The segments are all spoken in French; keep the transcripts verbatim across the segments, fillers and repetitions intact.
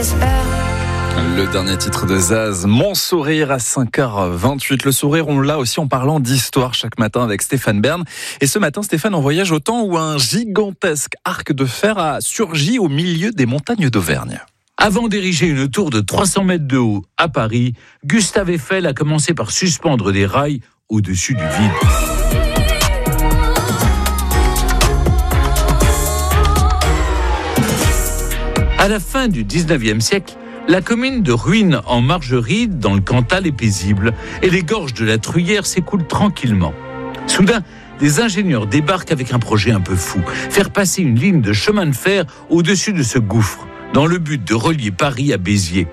j'espère. Le dernier titre de Zaz, Mon sourire à cinq heures vingt-huit. Le sourire, on l'a aussi en parlant d'histoire chaque matin avec Stéphane Bern. Et ce matin, Stéphane, on voyage au temps où un gigantesque arc de fer a surgi au milieu des montagnes d'Auvergne. Avant d'ériger une tour de trois cents mètres de haut à Paris, Gustave Eiffel a commencé par suspendre des rails au-dessus du vide. À la fin du dix-neuvième siècle, la commune de Ruines en Margerie, dans le Cantal, est paisible et les gorges de la Truyère s'écoulent tranquillement. Soudain, des ingénieurs débarquent avec un projet un peu fou, faire passer une ligne de chemin de fer au-dessus de ce gouffre, dans le but de relier Paris à Béziers.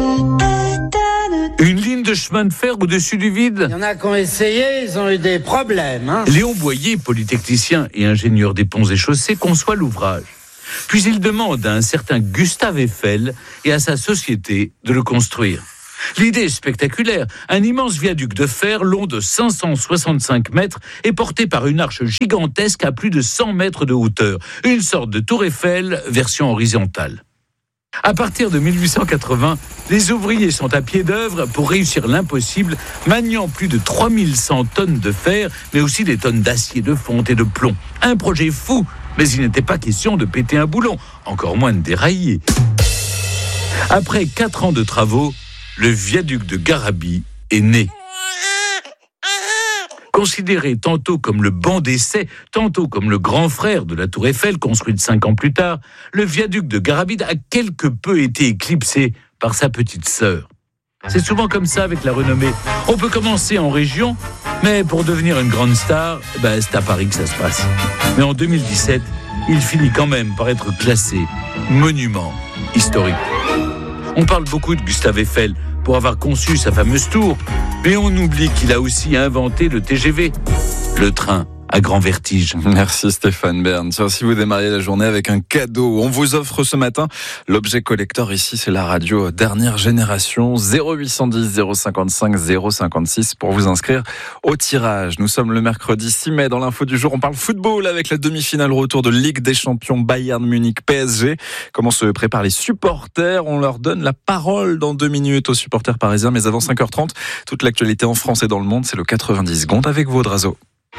Une ligne de chemin de fer au-dessus du vide ? Il y en a qui ont essayé, ils ont eu des problèmes. Hein. Léon Boyer, polytechnicien et ingénieur des ponts et chaussées, conçoit l'ouvrage. Puis il demande à un certain Gustave Eiffel et à sa société de le construire. L'idée est spectaculaire. Un immense viaduc de fer long de cinq cent soixante-cinq mètres et porté par une arche gigantesque à plus de cent mètres de hauteur. Une sorte de tour Eiffel version horizontale. À partir de mille huit cent quatre-vingts, les ouvriers sont à pied d'œuvre pour réussir l'impossible, maniant plus de trois mille cent tonnes de fer, mais aussi des tonnes d'acier, de fonte et de plomb. Un projet fou, mais il n'était pas question de péter un boulon, encore moins de dérailler. Après quatre ans de travaux, le viaduc de Garabit est né. Considéré tantôt comme le banc d'essai, tantôt comme le grand frère de la tour Eiffel, construite cinq ans plus tard, le viaduc de Garabit a quelque peu été éclipsé par sa petite sœur. C'est souvent comme ça avec la renommée. On peut commencer en région, mais pour devenir une grande star, ben c'est à Paris que ça se passe. Mais en deux mille dix-sept, il finit quand même par être classé monument historique. On parle beaucoup de Gustave Eiffel pour avoir conçu sa fameuse tour, mais on oublie qu'il a aussi inventé le T G V, le train à grand vertige. Merci Stéphane Bern. Tiens, si vous démarriez la journée avec un cadeau, on vous offre ce matin l'objet collector ici, c'est la radio dernière génération, zéro huit cent dix zéro cinquante-cinq zéro cinquante-six pour vous inscrire au tirage. Nous sommes le mercredi six mai, dans l'info du jour, on parle football avec la demi-finale retour de Ligue des Champions Bayern Munich P S G. Comment se préparent les supporters? On leur donne la parole dans deux minutes aux supporters parisiens, mais avant cinq heures trente, toute l'actualité en France et dans le monde, c'est le quatre-vingt-dix secondes avec vous, Drazo.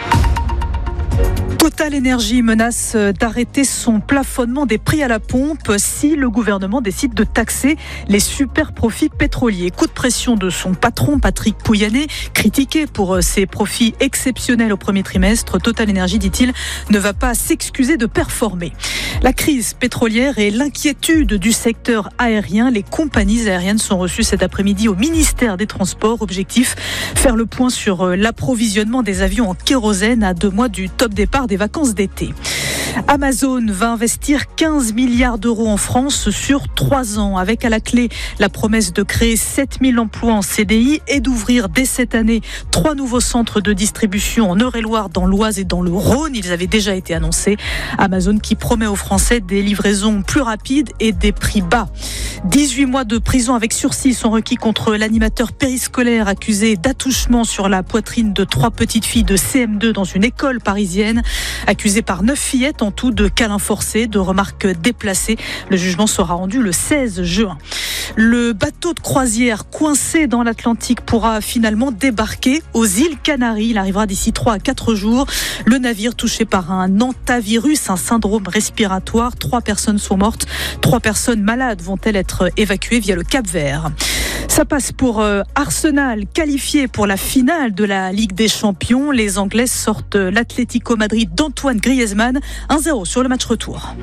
Total Énergie menace d'arrêter son plafonnement des prix à la pompe si le gouvernement décide de taxer les super profits pétroliers. Coup de pression de son patron Patrick Pouyanné, critiqué pour ses profits exceptionnels au premier trimestre. Total Énergie, dit-il, ne va pas s'excuser de performer. La crise pétrolière et l'inquiétude du secteur aérien. Les compagnies aériennes sont reçues cet après-midi au ministère des Transports. Objectif, faire le point sur l'approvisionnement des avions en kérosène à deux mois du top départ des vacances d'été. Amazon va investir quinze milliards d'euros en France sur trois ans, avec à la clé la promesse de créer sept mille emplois en C D I et d'ouvrir dès cette année trois nouveaux centres de distribution en Eure-et-Loire, dans l'Oise et dans le Rhône. Ils avaient déjà été annoncés. Amazon qui promet aux Français des livraisons plus rapides et des prix bas. dix-huit mois de prison avec sursis sont requis contre l'animateur périscolaire accusé d'attouchement sur la poitrine de trois petites filles de C M deux dans une école parisienne. Accusé par neuf fillettes en tout de câlins forcés, de remarques déplacées. Le jugement sera rendu le seize juin. Le bateau de croisière coincé dans l'Atlantique pourra finalement débarquer aux îles Canaries. Il arrivera d'ici trois à quatre jours. Le navire touché par un hantavirus, un syndrome respiratoire. Trois personnes sont mortes. Trois personnes malades vont-elles être évacuées via le Cap-Vert. Ça passe pour euh, Arsenal, qualifié pour la finale de la Ligue des Champions. Les Anglais sortent l'Atlético Madrid d'Antoine Griezmann. un zéro sur le match retour.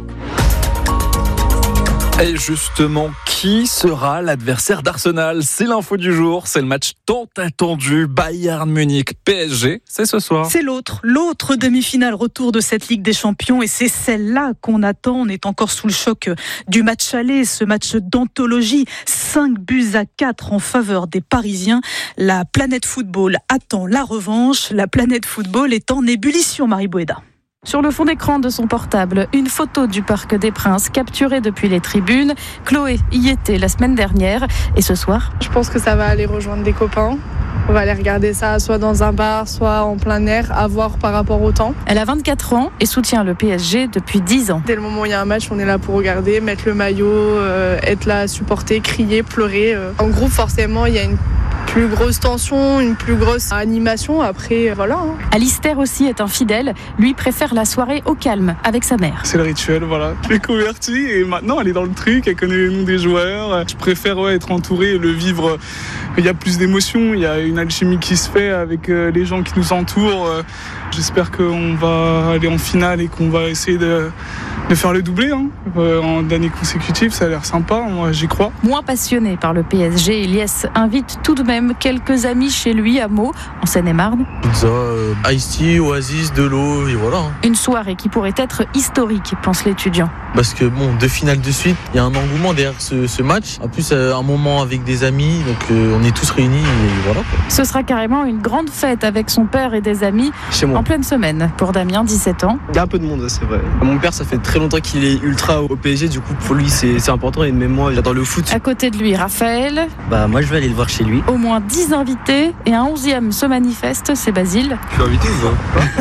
Et justement, qui sera l'adversaire d'Arsenal? C'est l'info du jour, c'est le match tant attendu, Bayern Munich P S G, c'est ce soir. C'est l'autre, l'autre demi-finale retour de cette Ligue des Champions et c'est celle-là qu'on attend. On est encore sous le choc du match aller, ce match d'anthologie, cinq buts à quatre en faveur des Parisiens. La planète football attend la revanche, la planète football est en ébullition, Marie Boéda. Sur le fond d'écran de son portable, une photo du Parc des Princes capturée depuis les tribunes. Chloé y était la semaine dernière et ce soir. Je pense que ça va aller rejoindre des copains On va aller regarder ça soit dans un bar, soit en plein air, à voir par rapport au temps. Elle a vingt-quatre ans et soutient le P S G depuis dix ans. Dès le moment où il y a un match, on est là pour regarder, mettre le maillot, euh, être là, supporter, crier, pleurer. Euh. En groupe, forcément, il y a une plus grosse tension, une plus grosse animation. Après, voilà. Hein. Alistair aussi est un fidèle. Lui préfère la soirée au calme avec sa mère. C'est le rituel, voilà. Je l'ai converti et maintenant elle est dans le truc, elle connaît les noms des joueurs. Je préfère ouais, être entouré et le vivre. Il y a plus d'émotions, il y a une alchimie qui se fait avec les gens qui nous entourent. J'espère qu'on va aller en finale et qu'on va essayer de, de faire le doublé hein. En d'années consécutives. Ça a l'air sympa, moi j'y crois. Moins passionné par le P S G, Elias invite tout de même quelques amis chez lui à Meaux, en Seine-et-Marne. Pizza, euh, Ice Tea, Oasis, de l'eau, et voilà. Une soirée qui pourrait être historique, pense l'étudiant. Parce que bon, deux finales de suite, il y a un engouement derrière ce, ce match. En plus, euh, un moment avec des amis, donc euh, on est tous réunis et voilà. Quoi. Ce sera carrément une grande fête avec son père et des amis chez moi. En pleine semaine. Pour Damien, dix-sept ans. Il y a un peu de monde, c'est vrai. Mon père, ça fait très longtemps qu'il est ultra au P S G, du coup pour lui c'est, c'est important et même moi j'adore le foot. À côté de lui, Raphaël. Bah moi je vais aller le voir chez lui. Au moins dix invités et un onzième se manifeste, c'est Basile. Je suis invité ou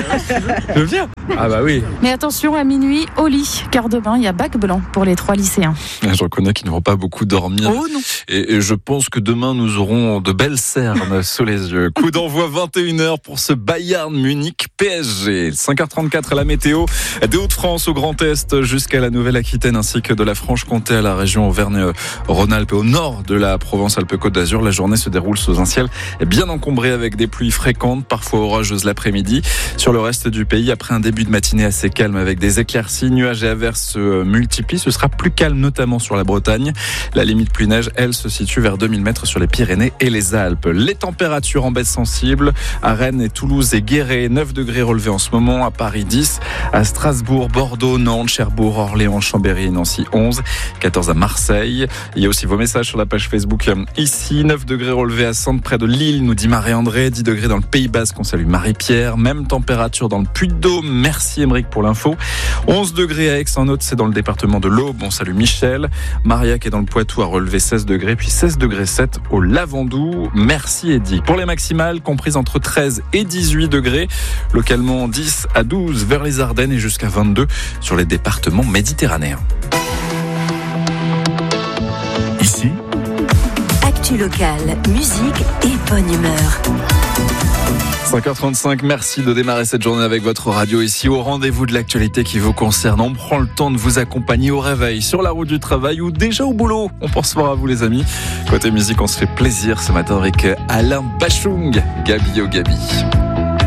pas? Je viens. Ah bah oui. Mais attention, à minuit, au lit, car demain il y a bac blanc pour les trois lycéens. Je reconnais qu'ils ne vont pas beaucoup dormir. Oh non. Et, et je pense que demain nous aurons de belles cernes sous les yeux. Coup d'envoi vingt et une heures pour ce Bayern Munich P S G. cinq heures trente-quatre à la météo. Des Hauts-de-France au Grand Est jusqu'à la Nouvelle-Aquitaine ainsi que de la Franche-Comté à la région Auvergne-Rhône-Alpes et au nord de la Provence-Alpes-Côte d'Azur. La journée se déroule sous un ciel bien encombré avec des pluies fréquentes, parfois orageuses l'après-midi. Sur le reste du pays, après un début de matinée assez calme avec des éclaircies, nuages et averses se multiplient. Ce sera plus calme notamment sur la Bretagne. La limite pluie-neige, elle, se situe vers deux mille mètres sur les Pyrénées et les Alpes. Les températures en baisse sensible à Rennes et Toulouse et Guéret, neuf degrés relevés en ce moment. À Paris, dix. À Strasbourg, Bordeaux, Nantes, Cherbourg, Orléans, Chambéry et Nancy, onze. quatorze à Marseille. Il y a aussi vos messages sur la page Facebook. Ici, neuf degrés relevés à Saintes, près de Lille, nous dit Marie-André. dix degrés dans le Pays Basque, on salue Marie-Pierre. Même température dans le Puy-de-Dôme. Merci Émeric pour l'info. onze degrés à Aix-en-Othe, c'est dans le département de l'Aube. On salue Michel. Mariac est dans le Poitou, a relevé seize degrés, puis seize degrés sept au Lavandou. Merci Eddy. Pour les maximales, comprises entre treize et dix-huit degrés. Localement dix à douze vers les Ardennes et jusqu'à vingt-deux sur les départements méditerranéens. Ici, actu locale, musique et bonne humeur. cinq heures trente-cinq, merci de démarrer cette journée avec votre radio ici au rendez-vous de l'actualité qui vous concerne. On prend le temps de vous accompagner au réveil, sur la route du travail ou déjà au boulot. On pense fort à vous les amis. Côté musique, on se fait plaisir ce matin avec Alain Bachung, Gabi au Gabi.